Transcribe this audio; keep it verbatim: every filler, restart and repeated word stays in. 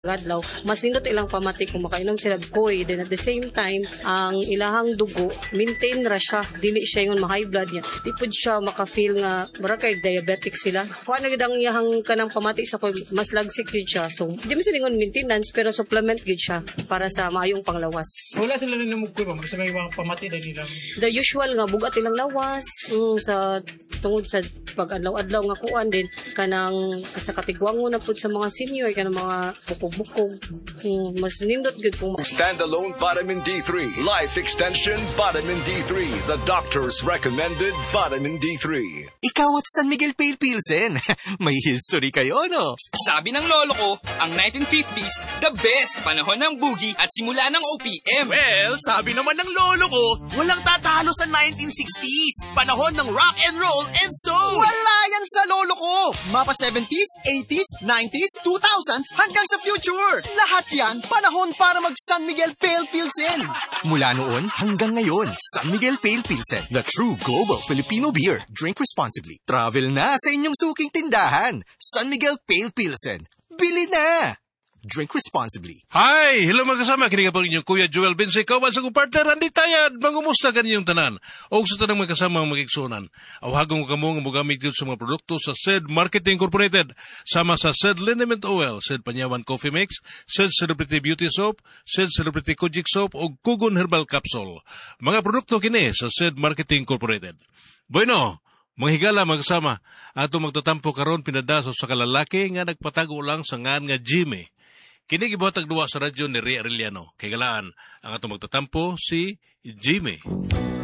adlaw mas nindot ilang pamati kung makainom sila koy, then at the same time ang ilahang dugo maintain ra siya, dili siya yung ma-high blood niya, di pud siya maka-feel nga mura kay diabetic sila. Kuha na gid ang iyahang kanang pamati sa koy, mas lagsik gid siya, so di man silingon maintenance pero supplement gid siya para sa maayong panglawas. Wala sila na namugkoy ba sa may mga pamati dahil nila the usual nga bugat ilang lawas mm, sa tungod sa pag-adlaw-adlaw nga kuan din kanang sa katigwango na pud sa mga senior kanang mga bukog-bukog mm, mas nindot gud kung Standalone Vitamin D three, Life Extension Vitamin D three, the doctor's recommended Vitamin D three. Ikaw at San Miguel Pale Pilsen. May history kayo, no? Sabi ng lolo ko, ang nineteen fifties, the best panahon ng boogie at simula ng O P M. Well, sabi naman ng lolo ko, walang tatalo sa nineteen sixties. Panahon ng rock and roll and soul. Wala yan sa lolo ko. Mapa seventies, eighties, nineties, two thousands, hanggang sa future. Lahat yan, panahon para mag San Miguel Pale Pilsen. Mula noon hanggang ngayon, San Miguel Pale Pilsen, the true global Filipino beer. Drink responsibly. Travel na sa inyong suking tindahan. San Miguel Pale Pilsen. Bili na! Drink responsibly. Hi! Hello mga kasama. Kini ka po inyong Kuya Joel Bense. Kawan sa kong partner, Andy Tayad. Mangumusta ka ninyong tanan. O sa tanang mga kasama ang magigsunan. Awagong ka mo nga magamit dito sa mga produkto sa S E D Marketing Incorporated. Sama sa S E D Liniment Oil, S E D Panyawan Coffee Mix, S E D Celebrity Beauty Soap, S E D Celebrity Kojic Soap, o Kugon Herbal Capsule. Mga produkto kini sa S E D Marketing Incorporated. Bueno, mga higala mga kasama, ato magtatampo karon pinadaso sa kalalaki nga nagpatago lang sa ngan nga Jimmy. Kini gibuhatag duwa sa radyo ni Ray Arellano. Kay galaan ang atong magtatampo si Jimmy.